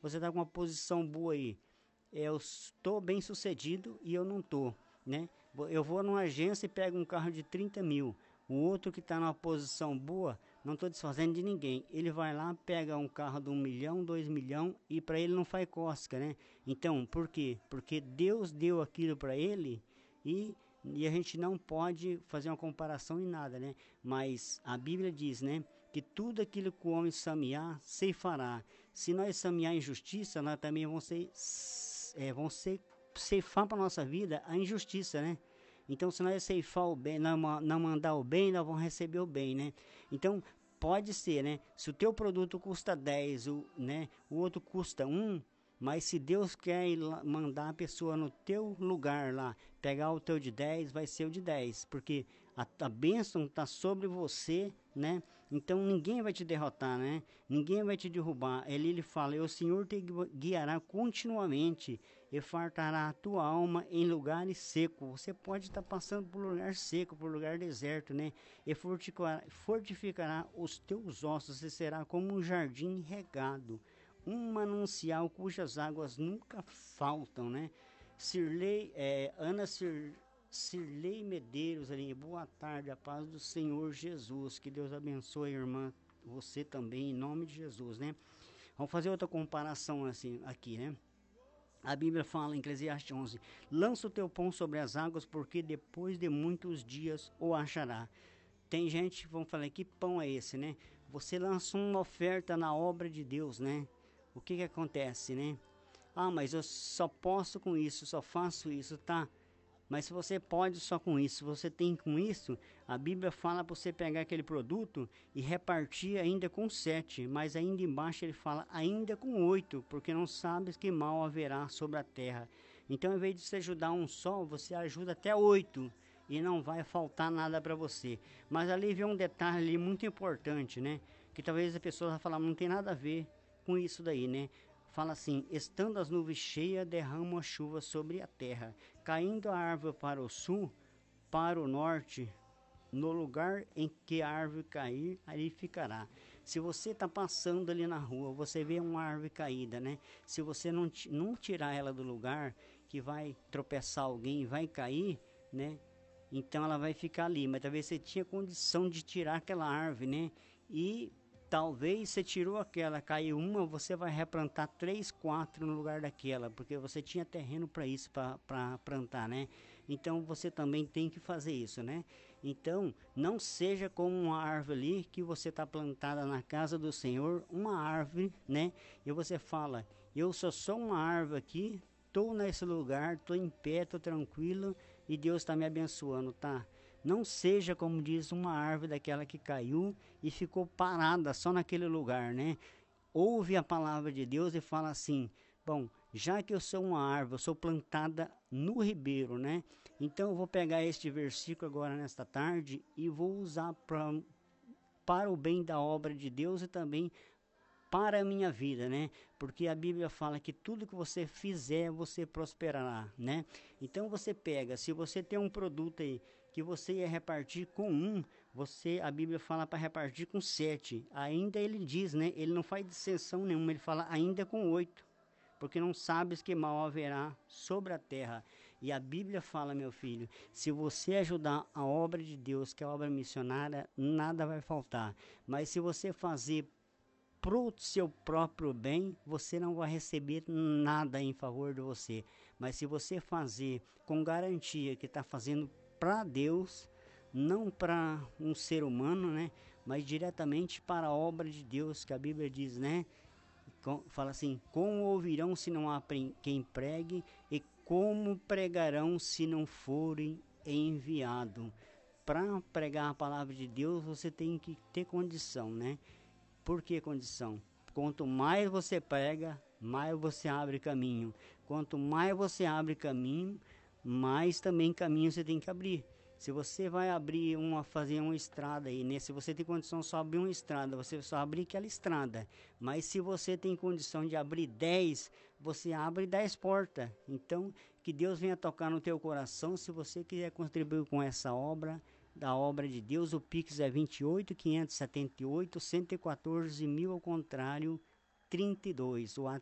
você está com uma posição boa aí. Eu estou bem sucedido e eu não estou, né? Eu vou numa agência e pego um carro de 30 mil. O outro que está numa posição boa, não estou desfazendo de ninguém. Ele vai lá, pega um carro de 1 milhão, 2 milhões e para ele não faz cosca, né? Então, por quê? Porque Deus deu aquilo para ele e a gente não pode fazer uma comparação em nada, né? Mas a Bíblia diz, né? Que tudo aquilo que o homem semear, ceifará. Se nós semear injustiça, nós também vamos ceifar para a nossa vida a injustiça, né? Então, se nós ceifar o bem, não mandar o bem, nós vamos receber o bem, né? Então, pode ser, né? Se o teu produto custa 10, né? O outro custa 1, mas se Deus quer mandar a pessoa no teu lugar lá, pegar o teu de 10, vai ser o de 10, porque a bênção está sobre você, né? Então ninguém vai te derrotar, né? Ninguém vai te derrubar. Ele fala, o Senhor te guiará continuamente e fartará a tua alma em lugares secos. Você pode estar passando por lugar seco, por lugar deserto, né? E fortificará os teus ossos, e será como um jardim regado, um manancial cujas águas nunca faltam, né? Cirlei Medeiros ali, boa tarde, a paz do Senhor Jesus, que Deus abençoe, irmã, você também, em nome de Jesus, né? Vamos fazer outra comparação assim, aqui, né? A Bíblia fala em Eclesiastes 11, lança o teu pão sobre as águas, porque depois de muitos dias o achará. Tem gente que vão falar, que pão é esse, né? Você lança uma oferta na obra de Deus, né? O que acontece, né? Ah, mas eu só posso com isso, só faço isso, tá? Mas se você pode só com isso, se você tem com isso, a Bíblia fala para você pegar aquele produto e repartir ainda com 7, mas ainda embaixo ele fala ainda com 8, porque não sabes que mal haverá sobre a terra. Então, em vez de você ajudar um só, você ajuda até 8 e não vai faltar nada para você. Mas ali vem um detalhe ali muito importante, né? Que talvez a pessoa vai falar, não tem nada a ver com isso daí, né? Fala assim, estando as nuvens cheias, derramam a chuva sobre a terra, caindo a árvore para o sul, para o norte, no lugar em que a árvore cair, ali ficará. Se você está passando ali na rua, você vê uma árvore caída, né? Se você não tirar ela do lugar, que vai tropeçar alguém e vai cair, né? Então ela vai ficar ali, mas talvez você tinha condição de tirar aquela árvore, né? E talvez você tirou aquela, caiu uma, você vai replantar 3, 4 no lugar daquela, porque você tinha terreno para isso, para plantar, né? Então você também tem que fazer isso, né? Então não seja como uma árvore ali que você está plantada na casa do Senhor, uma árvore, né? E você fala, eu só sou uma árvore aqui, estou nesse lugar, estou em pé, estou tranquilo e Deus está me abençoando, tá? Não seja, como diz, uma árvore daquela que caiu e ficou parada só naquele lugar, né? Ouve a palavra de Deus e fala assim, bom, já que eu sou uma árvore, eu sou plantada no ribeiro, né? Então eu vou pegar este versículo agora nesta tarde e vou usar para o bem da obra de Deus e também para a minha vida, né? Porque a Bíblia fala que tudo que você fizer, você prosperará, né? Então você pega, se você tem um produto aí que você ia repartir com 1, a Bíblia fala para repartir com 7. Ainda ele diz, né? Ele não faz dissensão nenhuma, ele fala ainda com 8. Porque não sabes que mal haverá sobre a terra. E a Bíblia fala, meu filho, se você ajudar a obra de Deus, que é a obra missionária, nada vai faltar. Mas se você fazer pro seu próprio bem, você não vai receber nada em favor de você. Mas se você fazer com garantia que está fazendo para Deus, não para um ser humano, né? Mas diretamente para a obra de Deus, que a Bíblia diz, né? Fala assim, como ouvirão se não há quem pregue, e como pregarão se não forem enviados. Para pregar a palavra de Deus, você tem que ter condição, né? Por que condição? Quanto mais você prega, mais você abre caminho. Quanto mais você abre caminho, mais também caminho você tem que abrir. Se você vai fazer uma estrada aí, né? Se você tem condição só abrir uma estrada, você só abrir aquela estrada. Mas se você tem condição de abrir 10, você abre 10 portas. Então, que Deus venha tocar no teu coração. Se você quiser contribuir com essa obra, da obra de Deus, o Pix é 28 578 114 mil ao contrário 32. O WhatsApp